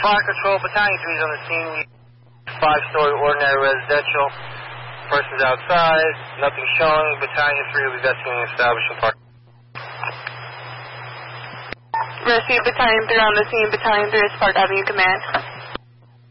Fire Control, Battalion 3 is on the scene. 5-story ordinary residential. Person's outside. Nothing showing. Battalion 3 will be investigating establishment park. Receive Battalion 3 on the scene. Battalion 3 is Park Avenue Command.